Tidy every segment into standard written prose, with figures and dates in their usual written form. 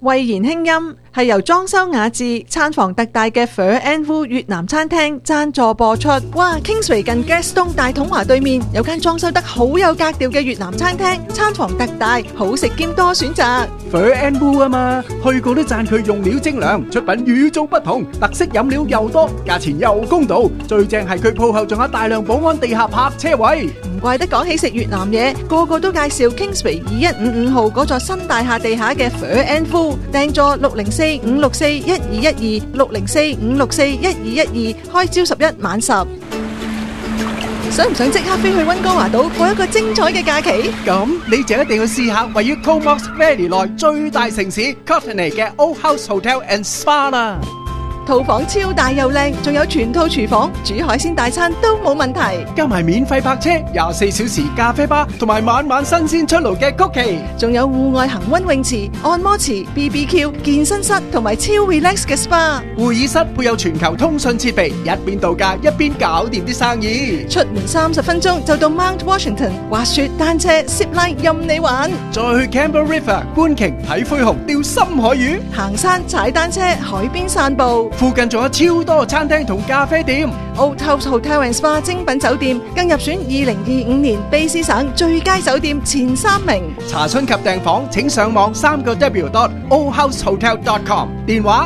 慧言輕音係由裝修雅致、餐房特大嘅 Phở and Vu 越南餐廳贊助播出。哇 ！Kingsway 近 Gaston 大統華對面有間裝修得好有格調嘅越南餐廳，餐房特大，好食兼多選擇。 Phở and Vu 啊嘛，去過都讚佢用料精良，出品與眾不同，特色飲料又多，價錢又公道，最正係佢鋪後仲有大量保安地下泊車位。 唔怪得講起食越南嘢，個個都介紹 Kingsway 2155號嗰座新大廈地下嘅 Phở and Vu， 訂座604-564-1212 604-564-1212，開朝11晚10。想唔想即刻飛去溫哥華島過一個精彩嘅假期？ 咁你就一定要試下位於 Comox Valley 內最大城市 Courtenay 嘅 Old House Hotel and Spa 啦。 套房超大又靚，仲有全套廚房，煮海鮮大餐都冇問題。 加埋免費泊車、24小時咖啡吧，同埋晚晚新鮮出爐嘅曲奇， 仲有戶外恆溫泳池、按摩池、BBQ、健身室同埋超 relax 嘅 SPA。 會議室配有全球通訊設備，一邊度假一邊搞掂啲生意。 出門30分鐘就到 Mount Washington， 滑雪、單車、zipline 任你玩。 再去 Campbell River 觀鯨、睇灰熊、釣深海魚， 行山、踩單車、海邊散步。 附近仲有超多餐廳同咖啡店。 Old House Hotel and Spa 精品酒店更入選2025年卑詩省最佳酒店前3名。 查詢及訂房請上網3w.oldhousehotel.com， 電話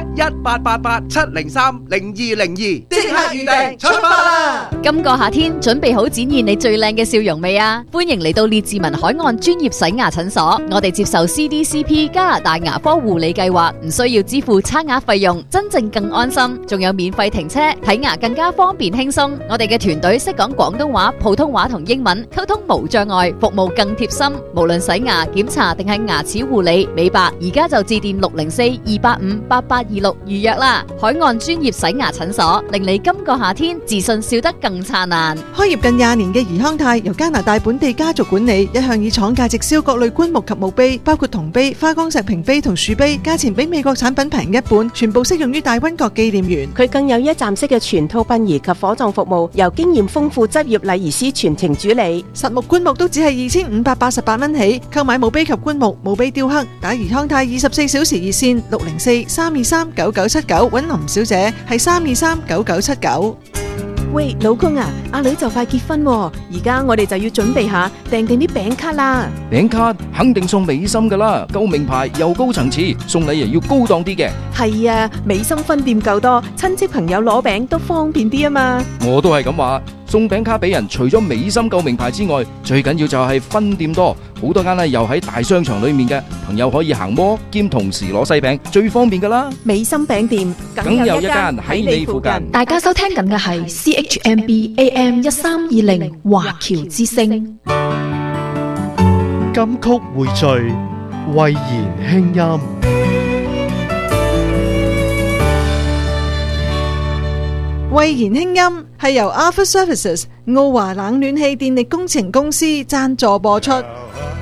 1888-703-0202，即刻預訂出發啦！ 今個夏天準備好展現你最靚嘅笑容未啊？歡迎嚟到列治文海岸專業洗牙診所，我哋接受 CDCP 加拿大牙科護理計劃，唔需要支付差額費用，真正更安心，仲有免費停車，睇牙更加方便輕鬆。我哋嘅團隊識講廣東話、普通話同英文，溝通無障礙，服務更貼心。無論洗牙、檢查定係牙齒護理、美白，而家就致電604-285-8826預約啦。海岸專業洗牙診所，令你今個夏天自信笑得更燦爛。 開業近20年嘅怡康泰由加拿大本地家族管理，一向以廠價直銷各類棺木及墓碑，包括銅碑、花崗石屏碑同樹碑，價錢比美國產品平一半，全部適用於大溫國紀念園。 佢更有一站式嘅全套殯儀及火葬服務，由經驗豐富執業禮儀師全程主理。 實木棺木都只係2588蚊起，購買墓碑及棺木、墓碑雕刻，打怡康泰24小時熱線604-323-9979，揾林小姐係323-9979。 喂，老公啊，阿女就快結婚喎，而家我哋就要準備下訂定啲餅卡啦。 餅卡肯定送美心噶啦，夠名牌又高層次，送禮又要高檔啲嘅。 係啊，美心分店夠多，親戚朋友攞餅都方便啲啊嘛。 我都係咁話，送餅卡俾人，除咗美心夠名牌之外，最緊要就係分店多，好多間又喺大商場裏面嘅，朋友可以行摩兼同時攞西餅，最方便噶啦。 美心餅店梗有一間喺你附近。 大家收聽緊嘅係 CHMB AM 1320華僑之聲。 金曲匯聚，慧言輕音。 慧言輕音係由 Alpha Services 澳華冷暖氣電力工程公司贊助播出。